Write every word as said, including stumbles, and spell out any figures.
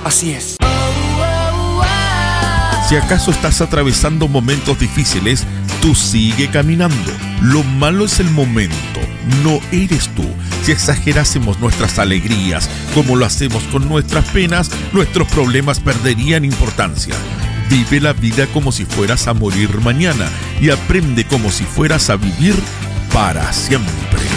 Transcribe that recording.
Así es. Si acaso estás atravesando momentos difíciles, tú sigue caminando. Lo malo es el momento, no eres tú. Si exagerásemos nuestras alegrías como lo hacemos con nuestras penas, nuestros problemas perderían importancia. Vive la vida como si fueras a morir mañana y aprende como si fueras a vivir para siempre.